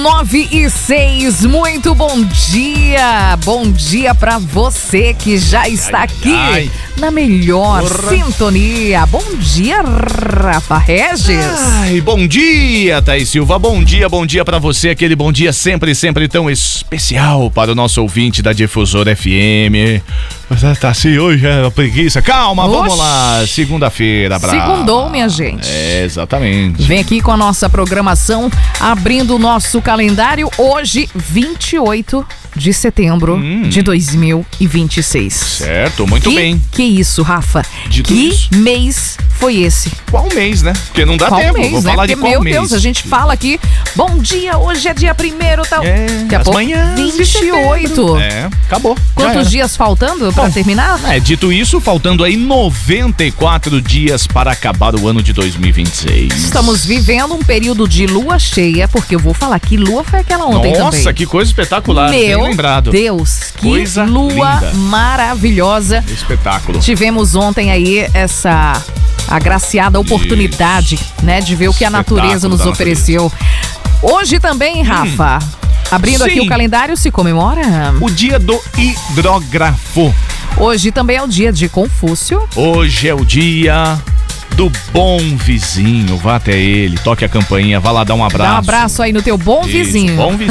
9:06, muito bom dia pra você que já está aqui na melhor sintonia. Bom dia, Rafa Regis. Bom dia, Thaís Silva, bom dia pra você, aquele bom dia sempre tão especial para o nosso ouvinte da Difusora FM. Tá assim, hoje é uma preguiça, calma, vamos lá, segunda-feira, Segundou, minha gente. Exatamente. Vem aqui com a nossa programação, abrindo o nosso calendário, hoje, 28 de setembro de 2026. Certo, muito bem. Que isso, Rafa? Dito que isso. mês foi esse? Qual mês, né? Porque não dá Qual tempo, mês, vou falar Porque, de qual meu mês. Deus, a gente fala aqui, bom dia, hoje é dia 1º, tal. Daqui a as pouco, manhãs de 28. Acabou. Quantos dias faltando pra terminar? Dito isso, faltando aí 94 dias para acabar o ano de 2026. Estamos vivendo um período de lua cheia, porque eu vou falar que lua foi aquela ontem também. Nossa, que coisa espetacular, bem Meu lembrado. Deus, que Coisa lua linda. maravilhosa. Espetáculo. Tivemos ontem aí essa agraciada oportunidade, né, de ver o que a natureza nos ofereceu. Hoje também, Rafa, abrindo aqui Sim. o calendário, se comemora. O dia do hidrógrafo. Hoje também é o dia de Confúcio. Hoje é o dia do bom vizinho. Vá até ele, toque a campainha, vá lá dar um abraço. Dá um abraço aí no teu bom Isso, vizinho. bom vizinho.